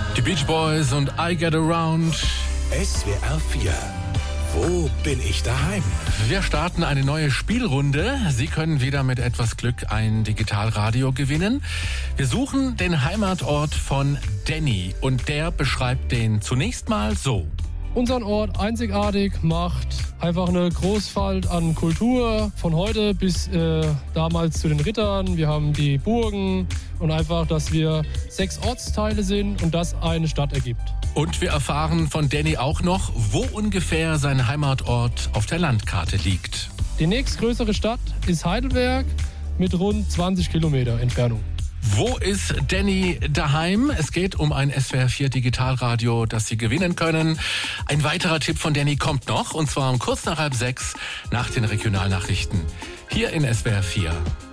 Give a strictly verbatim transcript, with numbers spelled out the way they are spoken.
Die Beach Boys und I Get Around. S W R vier. Wo bin ich daheim? Wir starten eine neue Spielrunde. Sie können wieder mit etwas Glück ein Digitalradio gewinnen. Wir suchen den Heimatort von Danny und der beschreibt den zunächst mal so. Unseren Ort einzigartig macht einfach eine Großfalt an Kultur, von heute bis äh, damals zu den Rittern. Wir haben die Burgen und einfach, dass wir sechs Ortsteile sind und das eine Stadt ergibt. Und wir erfahren von Danny auch noch, wo ungefähr sein Heimatort auf der Landkarte liegt. Die nächstgrößere Stadt ist Heidelberg mit rund zwanzig Kilometer Entfernung. Wo ist Danny daheim? Es geht um ein S W R vier Digitalradio, das Sie gewinnen können. Ein weiterer Tipp von Danny kommt noch, und zwar um kurz nach halb sechs nach den Regionalnachrichten hier in S W R vier.